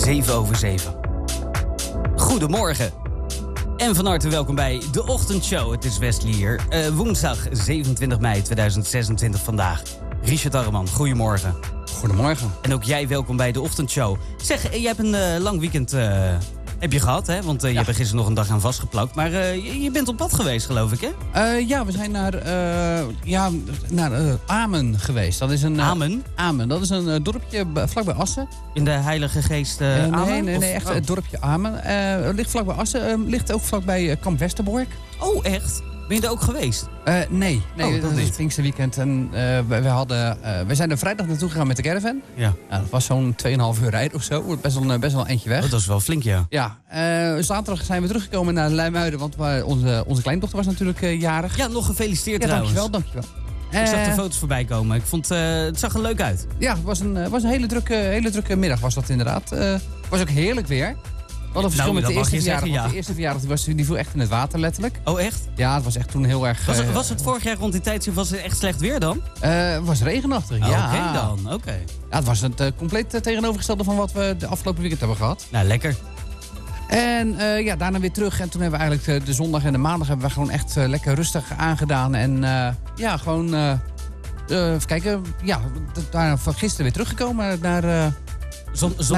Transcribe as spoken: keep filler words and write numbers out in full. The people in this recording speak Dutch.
zeven over zeven. Goedemorgen. En van harte welkom bij de Ochtendshow. Het is Wesley hier. Uh, woensdag zevenentwintig mei tweeduizend zesentwintig vandaag. Richard Arreman, goedemorgen. Goedemorgen. En ook jij welkom bij de Ochtendshow. Zeg, jij hebt een uh, lang weekend uh, heb je gehad, hè? Want uh, je ja. hebt er gisteren nog een dag aan vastgeplakt. Maar uh, je, je bent op pad geweest, geloof ik, hè? Uh, ja, we zijn naar, uh, ja, naar uh, Amen geweest. Dat is een, uh, Amen? Amen, dat is een uh, dorpje vlakbij Assen. In de Heilige Geest uh, uh, Amen? Nee, nee, nee, echt oh. het dorpje Amen. Uh, het ligt vlakbij Assen, uh, ligt ook vlakbij uh, Kamp Westerbork. Oh, echt? Ben je er ook geweest? Uh, nee, nee oh, dat is het Pinksterweekend. En uh, we, we, hadden, uh, we zijn er vrijdag naartoe gegaan met de caravan. Ja. Nou, dat was zo'n tweeënhalf uur rijden of zo. Wordt best wel, best wel een eindje weg. Oh, dat is wel flink, ja. Ja, uh, zaterdag zijn we teruggekomen naar Leimuiden. Want we, onze, onze kleindochter was natuurlijk uh, jarig. Ja, nog gefeliciteerd ja, trouwens. dankjewel, dankjewel. Ik zag de foto's voorbij komen. Ik vond, uh, het zag er leuk uit. Ja, het was een, was een hele, drukke, hele drukke middag was dat inderdaad. Het uh, was ook heerlijk weer. We hadden verschil nou, met de eerste verjaardag. verjaardag. Ja. De eerste verjaardag die was, die viel echt in het water, letterlijk. Oh, echt? Ja, het was echt toen heel erg... Was het, uh, was het vorig jaar rond die tijd, was het echt slecht weer dan? Uh, het was regenachtig, oh, ja. Oké okay dan, oké. Okay. Ja, het was het uh, compleet uh, tegenovergestelde van wat we de afgelopen weekend hebben gehad. Nou, lekker. En uh, ja, daarna weer terug. En toen hebben we eigenlijk uh, de zondag en de maandag hebben we gewoon echt uh, lekker rustig aangedaan. En uh, ja, gewoon... Uh, Uh, even kijken, ja, daarna van gisteren weer teruggekomen naar, uh, Zon, zondag